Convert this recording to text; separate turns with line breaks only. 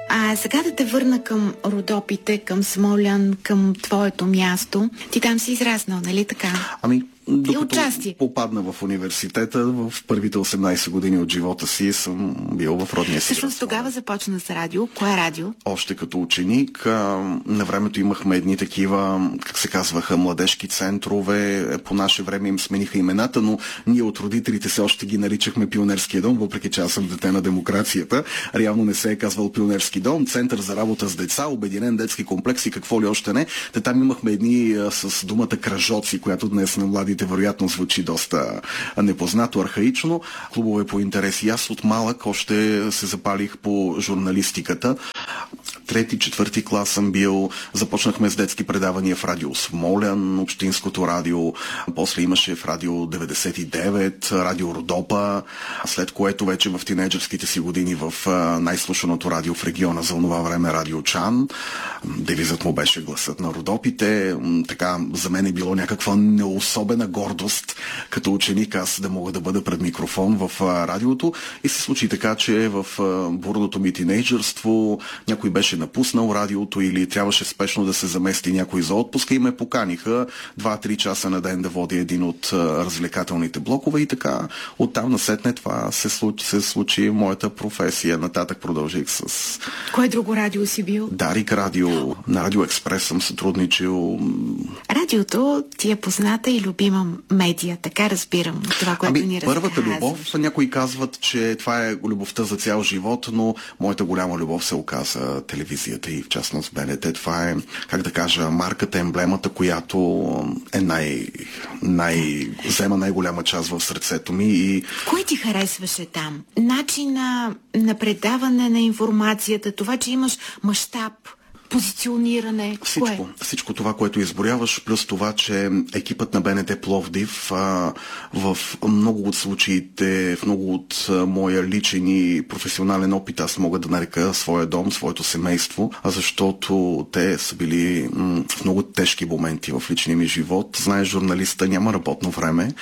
А сега да те върна към Родопите, към Смолян, към твоето място. Ти там си израснал, нали така?
Докато попадна в университета, в първите 18 години от живота си съм бил в родния си.
Всъщност тогава започна с радио. Кое радио?
Още като ученик. На времето имахме едни такива, как се казваха, младежки центрове. По наше време им смениха имената, но ние от родителите се още ги наричахме Пионерския дом, въпреки че аз съм дете на демокрацията. Реално не се е казвал Пионерски дом. Център за работа с деца, обединен детски комплекс и какво ли още не. Там имахме едни с думата кражоци, която днес на младите вероятно звучи доста непознато, архаично. Клубове по интереси. Аз от малък още се запалих по журналистиката. 3-4 клас съм бил. Започнахме с детски предавания в радио Смолян, общинското радио. После имаше в радио 99, радио Родопа. След което вече в тинейджърските си години в най-слушаното радио в региона за онова време радио Чан. Девизът му беше гласът на Родопите. Така за мен е било някаква неособена гордост като ученик аз да мога да бъда пред микрофон в радиото. И се случи така, че в бурното ми тинейджърство някой беше напуснал радиото или трябваше спешно да се замести някой за отпуска и ме поканиха 2-3 часа на ден да водя един от развлекателните блокове и така оттам насетне това се случи моята професия. Нататък продължих с...
Кое друго радио си бил?
Дарик радио, на Радио Експрес съм сътрудничил.
Радиото ти е позната и любима медия, така разбирам това, което ни разказваш.
Първата любов, някои казват, че това е любовта за цял живот, но моята голяма любов се оказа телевизията и в частност БНТ. Това е, как да кажа, марката, емблемата, която е взема най-голяма част в сърцето ми. И...
Кое ти харесваше там? Начина на предаване на информацията, това, че имаш мащаб, позициониране?
Всичко това, което изборяваш, плюс това, че екипът на БНТ Пловдив в много от случаите, в много от моя личен и професионален опит, аз мога да нарека своя дом, своето семейство, защото те са били в много тежки моменти в личния ми живот. Знаеш, журналиста няма работно време